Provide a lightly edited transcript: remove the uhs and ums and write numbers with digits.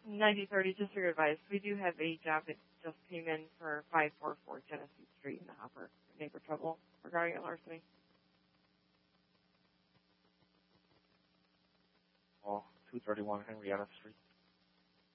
9030, just for your advice, we do have a job that just came in for 544 Genesee Street in the Hopper. Neighbor trouble regarding a larceny. Oh, 231 Henrietta Street.